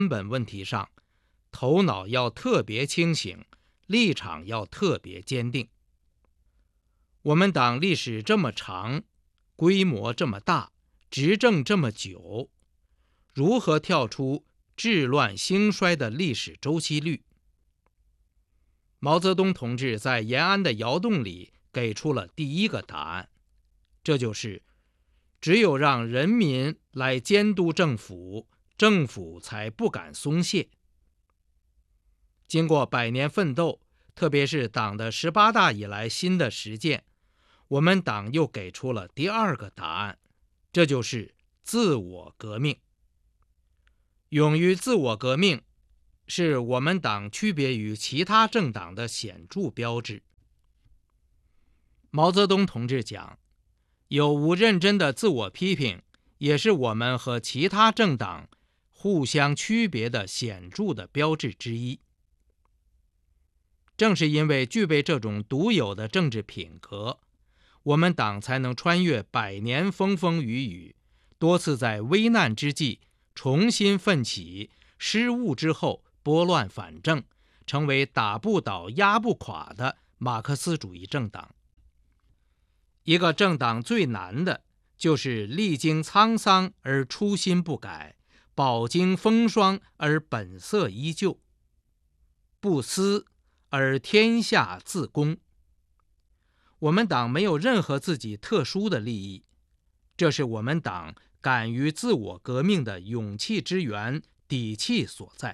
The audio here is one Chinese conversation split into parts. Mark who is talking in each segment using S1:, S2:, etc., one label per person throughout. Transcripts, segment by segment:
S1: 根本问题上，头脑要特别清醒，立场要特别坚定。我们党历史这么长，规模这么大，执政这么久，如何跳出治乱兴衰的历史周期率？毛泽东同志在延安的窑洞里给出了第一个答案，这就是只有让人民来监督政府，政府才不敢松懈。经过100年奋斗，特别是党的18大以来新的实践，我们党又给出了第二个答案，这就是自我革命。勇于自我革命是我们党区别于其他政党的显著标志。毛泽东同志讲，有无认真的自我批评，也是我们和其他政党互相区别的显著的标志之一。正是因为具备这种独有的政治品格，我们党才能穿越100年风风雨雨，多次在危难之际重新奋起，失误之后拨乱反正，成为打不倒压不垮的马克思主义政党。一个政党最难的就是历经沧桑而初心不改，饱经风霜而本色依旧，不私而天下自公。我们党没有任何自己特殊的利益，这是我们党敢于自我革命的勇气之源，底气所在。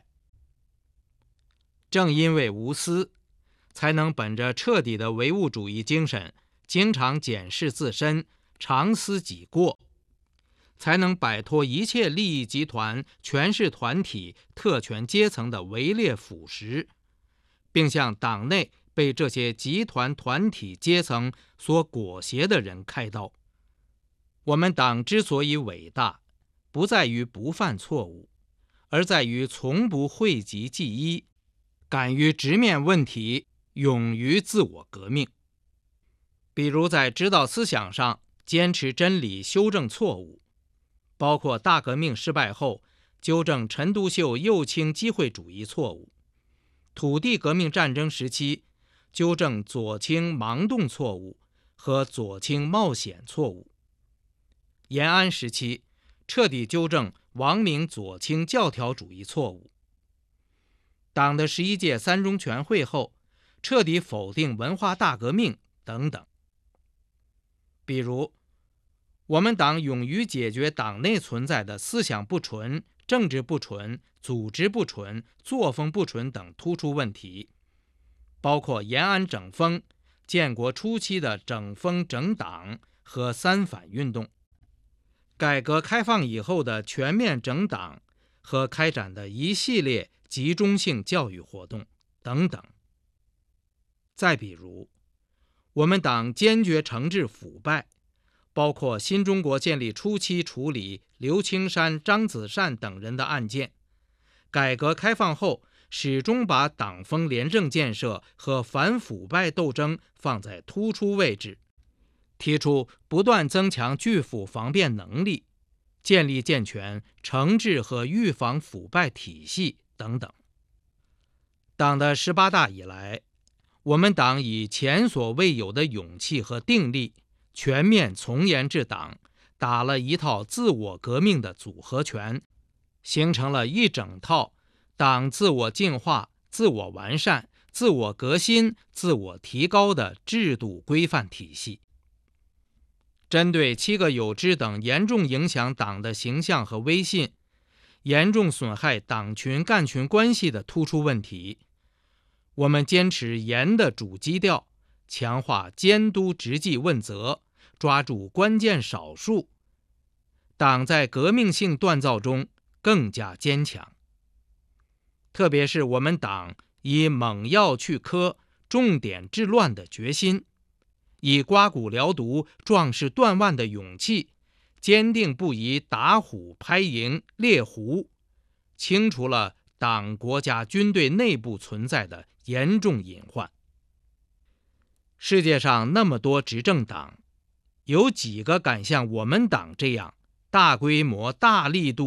S1: 正因为无私，才能本着彻底的唯物主义精神，经常检视自身，常思己过，才能摆脱一切利益集团、权势团体、特权阶层的围猎腐蚀，并向党内被这些集团团体阶层所裹挟的人开刀。我们党之所以伟大，不在于不犯错误，而在于从不讳疾忌医，敢于直面问题，勇于自我革命。比如在指导思想上坚持真理，修正错误，包括大革命失败后纠正陈独秀右倾机会主义错误，土地革命战争时期纠正左倾盲动错误和左倾冒险错误，延安时期彻底纠正王明左倾教条主义错误，党的11届3中全会后彻底否定文化大革命等等。比如我们党勇于解决党内存在的思想不纯、政治不纯、组织不纯、作风不纯等突出问题，包括延安整风、建国初期的整风整党和三反运动，改革开放以后的全面整党和开展的一系列集中性教育活动等等。再比如我们党坚决惩治腐败，包括新中国建立初期处理刘青山、张子善等人的案件，改革开放后始终把党风廉政建设和反腐败斗争放在突出位置，提出不断增强拒腐防变能力，建立健全惩治和预防腐败体系等等。党的18大以来，我们党以前所未有的勇气和定力，全面从严治党，打了一套自我革命的组合拳，形成了一整套党自我进化、自我完善、自我革新、自我提高的制度规范体系。针对7个有知等严重影响党的形象和威信，严重损害党群干群关系的突出问题，我们坚持严的主基调，强化监督执纪问责，抓住关键少数，党在革命性锻造中更加坚强。特别是我们党以猛药去疴、重点治乱的决心，以刮骨疗毒、壮士断腕的勇气，坚定不移打虎拍蝇、猎狐，清除了党、国家、军队内部存在的严重隐患。世界上那么多执政党，有几个敢像我们党这样大规模、大力度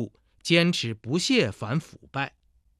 S1: 坚持不懈反腐败。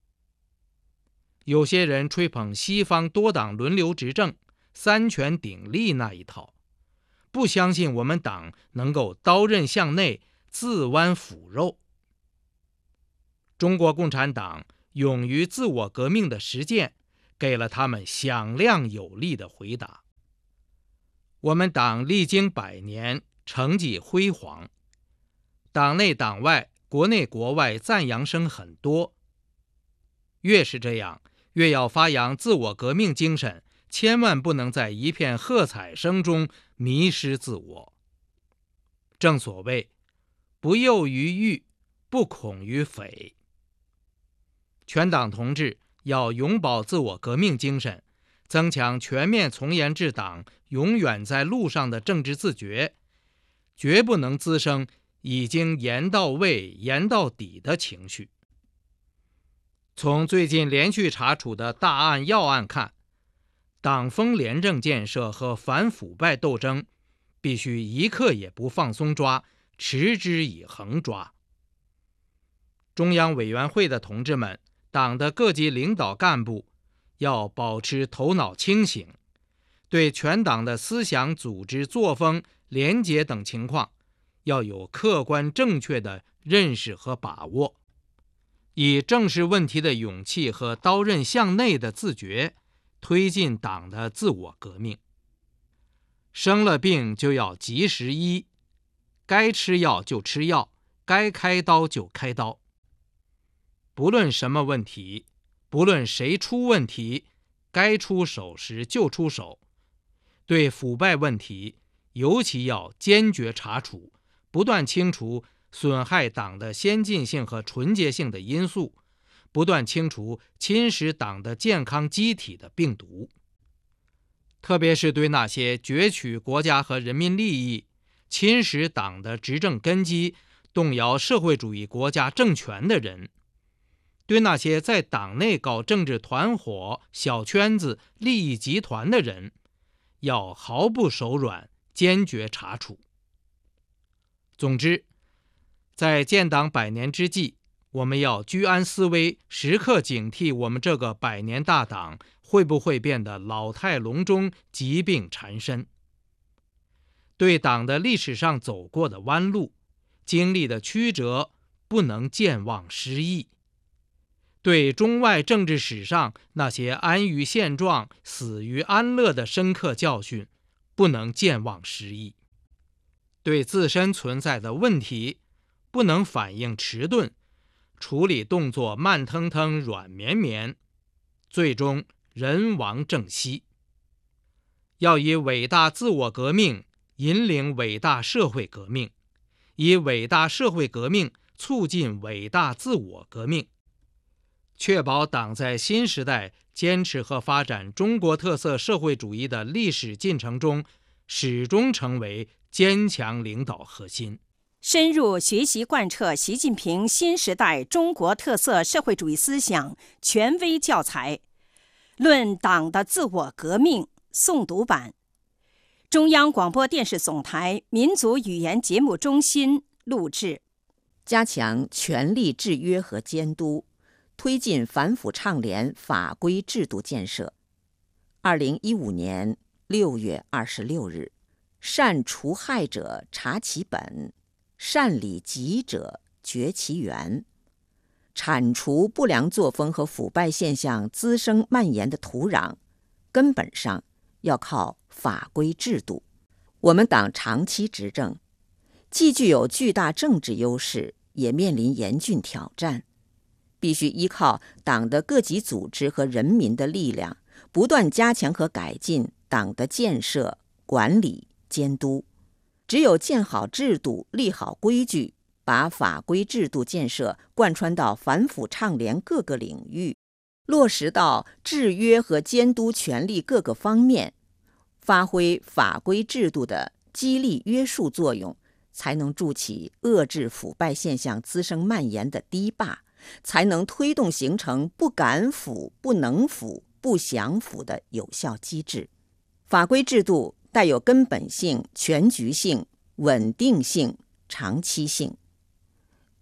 S1: 有些人吹捧西方多党轮流执政、三权鼎立那一套，不相信我们党能够刀刃向内、自剜腐肉。中国共产党勇于自我革命的实践，给了他们响亮有力的回答。我们党历经100年，成绩辉煌，党内党外、国内国外赞扬声很多。越是这样，越要发扬自我革命精神，千万不能在一片喝彩声中迷失自我。正所谓不囿于狱，不恐于匪。全党同志要永葆自我革命精神，增强全面从严治党、永远在路上的政治自觉，绝不能滋生已经严到位、严到底的情绪。从最近连续查处的大案要案看，党风廉政建设和反腐败斗争必须一刻也不放松抓，持之以恒抓。中央委员会的同志们，党的各级领导干部要保持头脑清醒，对全党的思想组织作风、廉洁等情况要有客观正确的认识和把握，以正视问题的勇气和刀刃向内的自觉，推进党的自我革命。生了病就要及时医，该吃药就吃药，该开刀就开刀。不论什么问题，不论谁出问题，该出手时就出手。对腐败问题，尤其要坚决查处，不断清除损害党的先进性和纯洁性的因素，不断清除侵蚀党的健康机体的病毒。特别是对那些攫取国家和人民利益、侵蚀党的执政根基、动摇社会主义国家政权的人，对那些在党内搞政治团伙、小圈子、利益集团的人，要毫不手软，坚决查处。总之，在建党100年之际，我们要居安思危，时刻警惕我们这个100年大党会不会变得老态龙钟、疾病缠身。对党的历史上走过的弯路、经历的曲折，不能健忘失意。对中外政治史上那些安于现状、死于安乐的深刻教训，不能健忘失意。对自身存在的问题，不能反应迟钝，处理动作慢腾腾、软绵绵，最终人亡政息。要以伟大自我革命引领伟大社会革命，以伟大社会革命促进伟大自我革命，确保党在新时代坚持和发展中国特色社会主义的历史进程中，始终成为坚强领导核心。
S2: 深入学习贯彻习近平新时代中国特色社会主义思想权威教材《论党的自我革命》诵读版，中央广播电视总台民族语言节目中心录制。
S3: 加强权力制约和监督，推进反腐倡廉法规制度建设。2015年6月26日，善除害者查其本，善理己者决其源。铲除不良作风和腐败现象滋生蔓延的土壤，根本上要靠法规制度。我们党长期执政，既具有巨大政治优势，也面临严峻挑战，必须依靠党的各级组织和人民的力量，不断加强和改进党的建设、管理、监督。只有建好制度、立好规矩，把法规制度建设贯穿到反腐倡廉各个领域，落实到制约和监督权力各个方面，发挥法规制度的激励约束作用，才能筑起遏制腐败现象滋生蔓延的堤坝，才能推动形成不敢腐、不能腐、不想腐的有效机制。法规制度带有根本性、全局性、稳定性、长期性。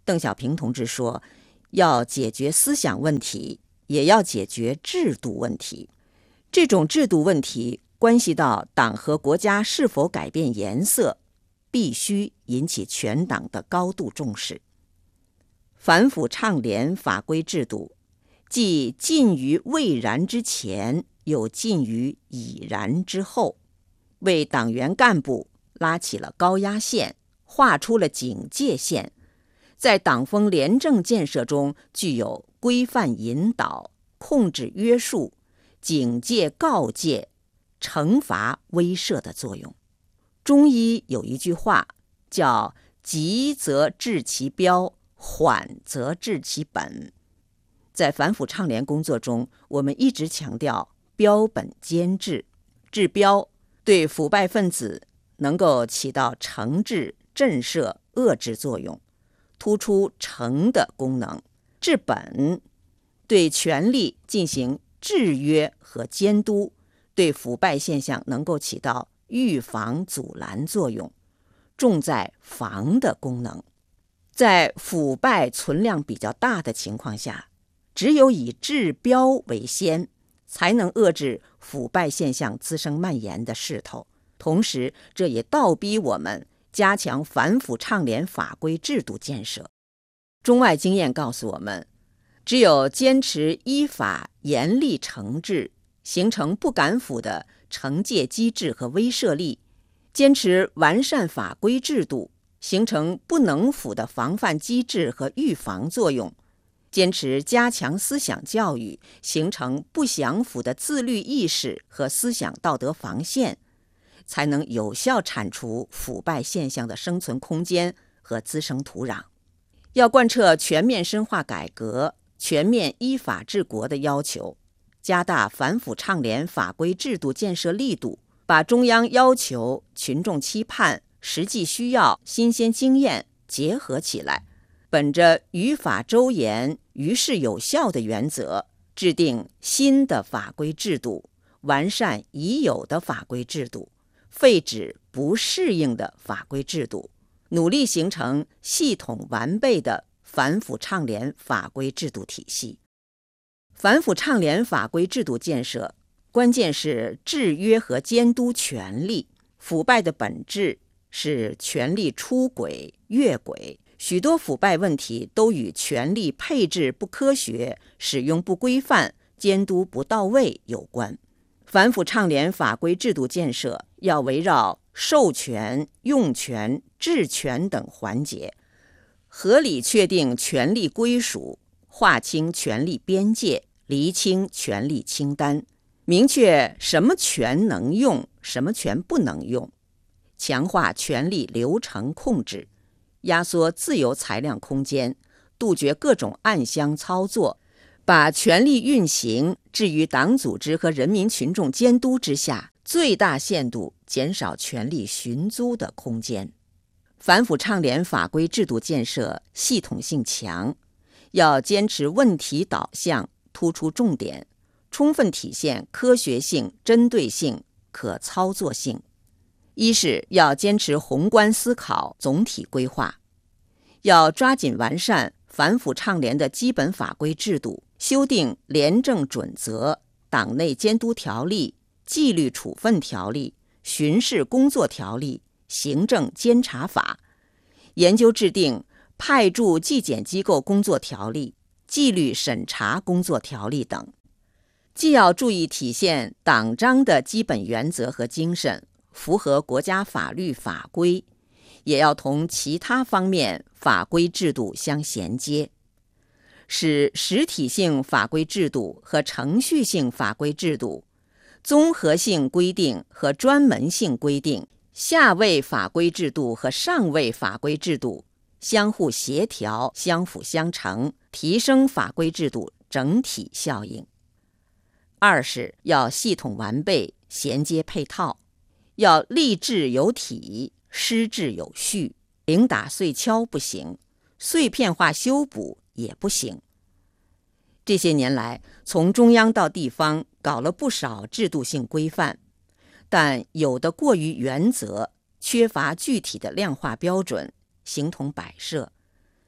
S3: 邓小平同志说，要解决思想问题，也要解决制度问题。这种制度问题关系到党和国家是否改变颜色，必须引起全党的高度重视。反腐倡廉法规制度，既近于未然之前，又近于已然之后，为党员干部拉起了高压线，画出了警戒线，在党风廉政建设中具有规范引导、控制约束、警戒告诫、惩罚威慑的作用。中医有一句话叫急则治其标，缓则治其本。在反腐倡廉工作中，我们一直强调标本兼治。治标对腐败分子能够起到惩治、震慑、遏制作用，突出惩的功能；治本对权力进行制约和监督，对腐败现象能够起到预防阻拦作用，重在防的功能。在腐败存量比较大的情况下，只有以治标为先，才能遏制腐败现象滋生蔓延的势头。同时，这也倒逼我们加强反腐倡廉法规制度建设。中外经验告诉我们，只有坚持依法严厉惩治，形成不敢腐的惩戒机制和威慑力，坚持完善法规制度，形成不能腐的防范机制和预防作用，坚持加强思想教育，形成不享腐的自律意识和思想道德防线，才能有效铲除腐败现象的生存空间和滋生土壤。要贯彻全面深化改革、全面依法治国的要求，加大反腐倡廉法规制度建设力度，把中央要求、群众期盼、实际需要、新鲜经验结合起来，本着于法周严、于事有效的原则，制定新的法规制度，完善已有的法规制度，废止不适应的法规制度，努力形成系统完备的反腐倡廉法规制度体系。反腐倡廉法规制度建设，关键是制约和监督权力。腐败的本质是权力出轨、越轨，许多腐败问题都与权力配置不科学、使用不规范、监督不到位有关。反腐倡廉法规制度建设要围绕授权、用权、治权等环节，合理确定权力归属，划清权力边界，厘清权力清单，明确什么权能用，什么权不能用，强化权力流程控制，压缩自由裁量空间，杜绝各种暗箱操作，把权力运行置于党组织和人民群众监督之下，最大限度减少权力寻租的空间。反腐倡廉法规制度建设系统性强，要坚持问题导向，突出重点，充分体现科学性、针对性、可操作性。一是要坚持宏观思考、总体规划，要抓紧完善反腐倡廉的基本法规制度，修订廉政准则、党内监督条例、纪律处分条例、巡视工作条例、行政监察法，研究制定派驻纪检机构工作条例、纪律审查工作条例等。既要注意体现党章的基本原则和精神，符合国家法律法规，也要同其他方面法规制度相衔接，使实体性法规制度和程序性法规制度、综合性规定和专门性规定、下位法规制度和上位法规制度相互协调、相辅相成，提升法规制度整体效应。二是要系统完备、衔接配套，要立制有体、施制有序，零打碎敲不行，碎片化修补也不行。这些年来，从中央到地方搞了不少制度性规范，但有的过于原则，缺乏具体的量化标准，形同摆设。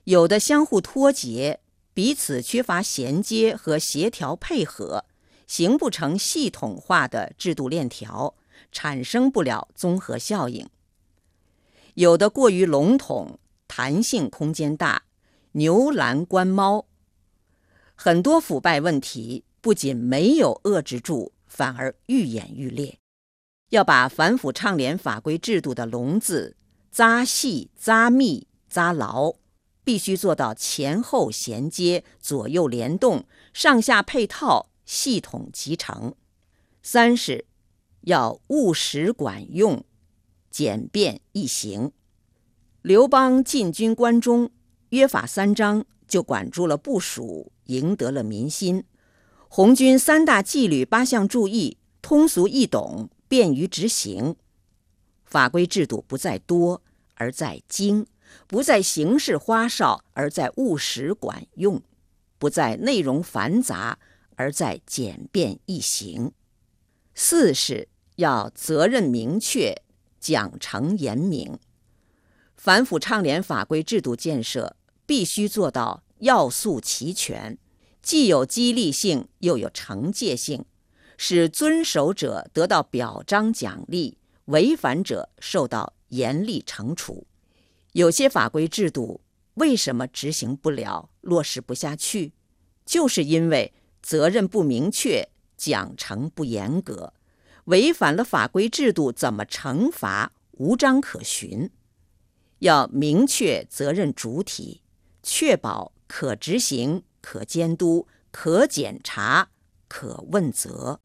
S3: 有的相互脱节，彼此缺乏衔接和协调配合，形不成系统化的制度链条，产生不了综合效应。有的过于笼统，弹性空间大，牛栏关猫。很多腐败问题不仅没有遏制住，反而愈演愈烈。要把反腐倡廉法规制度的笼子扎细、扎密、扎牢，必须做到前后衔接、左右联动、上下配套、系统集成。三是要务实管用、简便易行。刘邦进军关中，约法3章就管住了部署，赢得了民心。红军3大纪律8项注意，通俗易懂，便于执行。法规制度不在多，而在精；不在形式花哨，而在务实管用；不在内容繁杂，而在简便易行。四是要责任明确，奖惩严明。反腐倡廉法规制度建设必须做到要素齐全，既有激励性，又有惩戒性，使遵守者得到表彰奖励，违反者受到严厉惩处。有些法规制度为什么执行不了、落实不下去？就是因为责任不明确，奖惩不严格，违反了法规制度怎么惩罚，无章可循。要明确责任主体，确保可执行、可监督、可检查、可问责。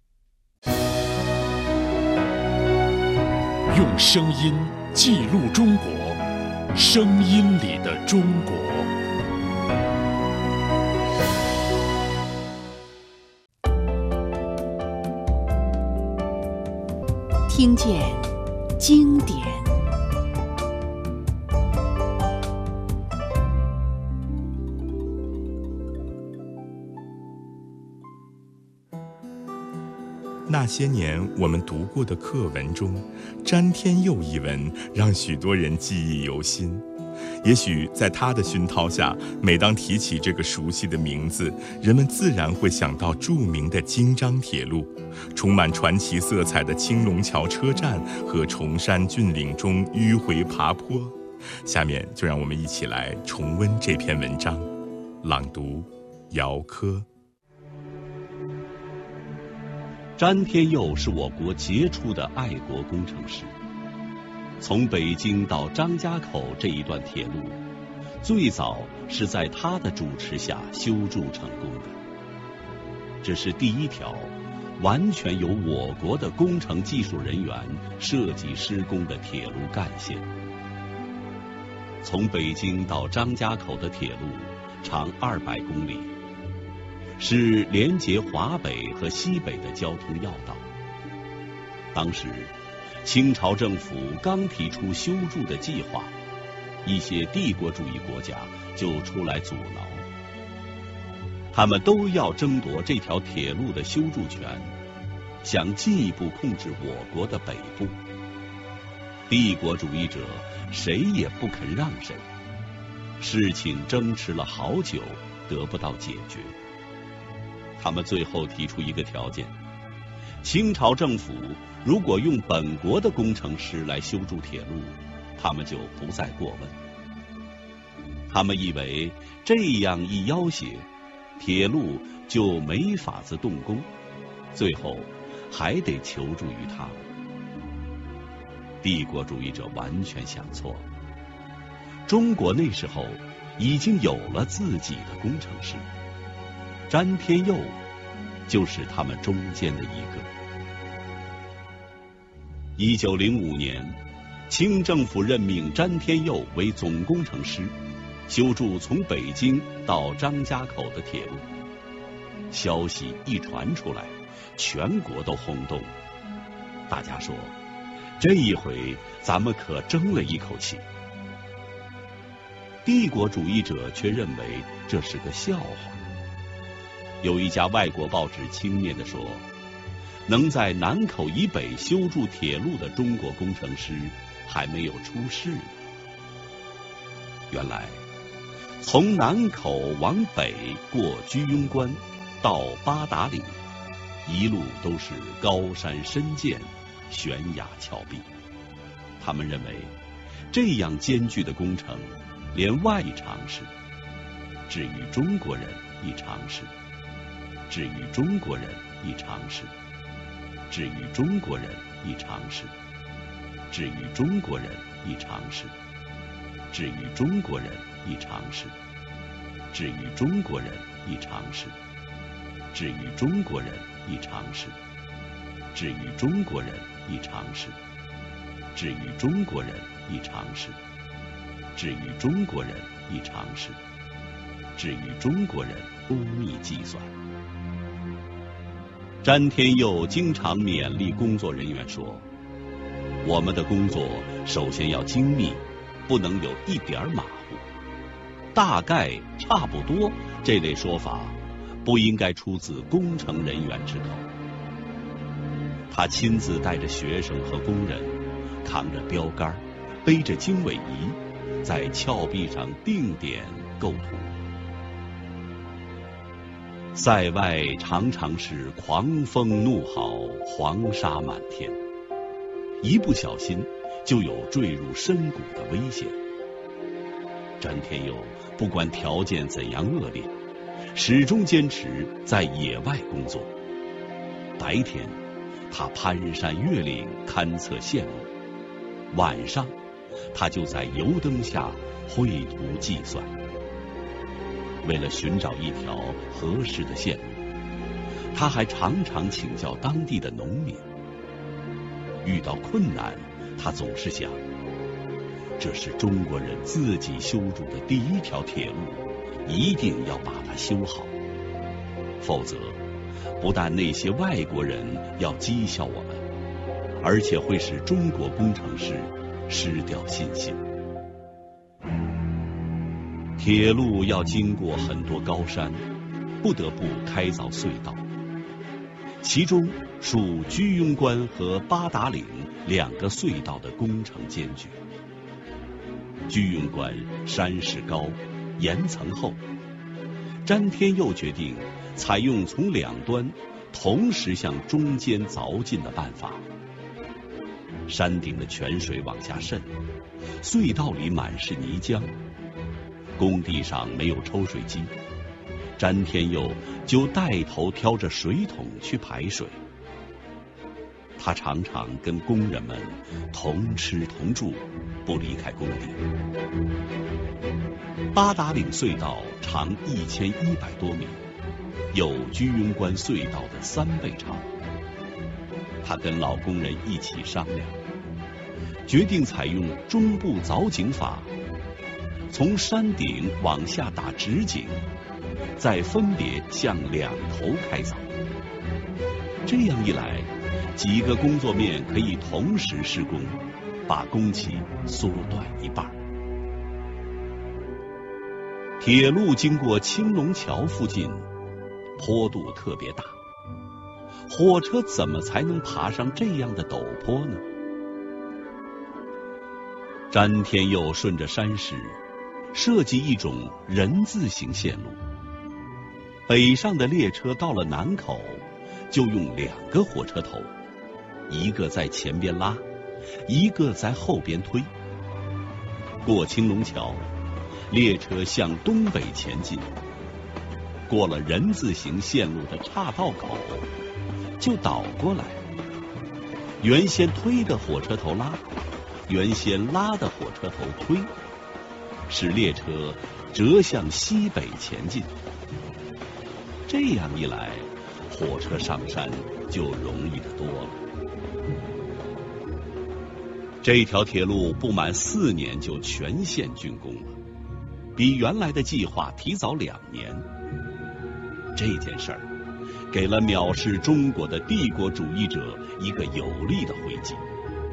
S4: 用声音记录中国，声音里的中国。
S5: 听见经典。
S6: 那些年我们读过的课文中，詹天佑一文让许多人记忆犹新。也许在他的熏陶下，每当提起这个熟悉的名字，人们自然会想到著名的京张铁路，充满传奇色彩的青龙桥车站和崇山峻岭中迂回爬坡。下面就让我们一起来重温这篇文章，朗读姚科。
S7: 詹天佑是我国杰出的爱国工程师。从北京到张家口这一段铁路，最早是在他的主持下修筑成功的。这是第一条完全由我国的工程技术人员设计施工的铁路干线。从北京到张家口的铁路长200公里，是连接华北和西北的交通要道。当时清朝政府刚提出修筑的计划，一些帝国主义国家就出来阻挠，他们都要争夺这条铁路的修筑权，想进一步控制我国的北部。帝国主义者谁也不肯让谁，事情争持了好久，得不到解决。他们最后提出一个条件，清朝政府如果用本国的工程师来修筑铁路，他们就不再过问。他们以为这样一要挟，铁路就没法子动工，最后还得求助于他们。帝国主义者完全想错了。中国那时候已经有了自己的工程师，詹天佑就是他们中间的一个。1905年，清政府任命詹天佑为总工程师，修筑从北京到张家口的铁路。消息一传出来，全国都轰动。大家说，这一回咱们可争了一口气。帝国主义者却认为这是个笑话。有一家外国报纸轻蔑地说，能在南口以北修筑铁路的中国工程师还没有出世呢。原来从南口往北过居庸关到八达岭，一路都是高山深涧、悬崖峭壁。他们认为，这样艰巨的工程，连外地尝试，至于中国人亦尝试，至于中国人亦尝试，至于中国人亦尝试，至于中国人亦尝试，至于中国人亦尝试，至于中国人亦尝试，至于中国人亦尝试，至于中国人亦尝试，至于中国人亦尝试，至于中国人亦尝试，至于中国人多密计算。詹天佑经常勉励工作人员说：“我们的工作首先要精密，不能有一点马虎。大概、差不多这类说法，不应该出自工程人员之口。”他亲自带着学生和工人，扛着标杆，背着经纬仪，在峭壁上定点构图。塞外常常是狂风怒号，黄沙满天，一不小心就有坠入深谷的危险。詹天佑不管条件怎样恶劣，始终坚持在野外工作。白天，他攀山越岭勘测线路；晚上，他就在油灯下绘图计算。为了寻找一条合适的线路，他还常常请教当地的农民。遇到困难，他总是想，这是中国人自己修筑的第一条铁路，一定要把它修好，否则不但那些外国人要讥笑我们，而且会使中国工程师失掉信心。铁路要经过很多高山，不得不开凿隧道，其中属居庸关和八达岭两个隧道的工程艰巨。居庸关山势高，岩层厚，詹天佑决定采用从两端同时向中间凿进的办法。山顶的泉水往下渗，隧道里满是泥浆，工地上没有抽水机，詹天佑就带头挑着水桶去排水。他常常跟工人们同吃同住，不离开工地。八达岭隧道长1100多米，有居庸关隧道的3倍长。他跟老工人一起商量，决定采用中部凿井法，从山顶往下打直井，再分别向两头开凿。这样一来，几个工作面可以同时施工，把工期缩短一半。铁路经过青龙桥附近，坡度特别大，火车怎么才能爬上这样的陡坡呢？詹天佑顺着山势设计一种人字形线路，北上的列车到了南口，就用2个火车头，一个在前边拉，一个在后边推。过青龙桥，列车向东北前进，过了人字形线路的岔道口，就倒过来，原先推的火车头拉，原先拉的火车头推，使列车折向西北前进。这样一来，火车上山就容易得多了。这条铁路不满4年就全线竣工了，比原来的计划提早2年。这件事儿给了藐视中国的帝国主义者一个有力的回击。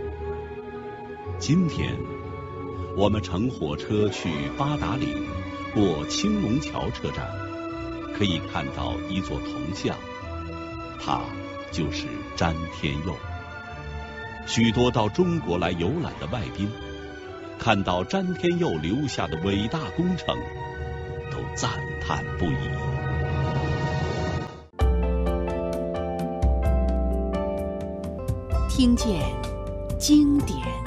S7: 今天我们乘火车去八达岭，过青龙桥车站，可以看到一座铜像，他就是詹天佑。许多到中国来游览的外宾，看到詹天佑留下的伟大工程， 都赞叹不已。
S5: 听见经典。